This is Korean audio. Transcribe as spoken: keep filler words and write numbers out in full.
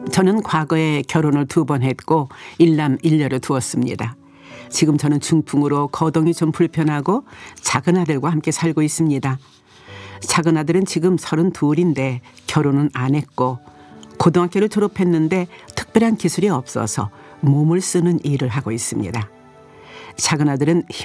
저는 과거에 결혼을 두 번 했고 일남 일녀를 두었습니다. 지금 저는 중풍으로 거동이 좀 불편하고 작은 아들과 함께 살고 있습니다. 작은 아들은 지금 서른둘인데 결혼은 안 했고 고등학교를 졸업했는데 특별한 기술이 없어서 몸을 쓰는 일을 하고 있습니다. 작은 아들은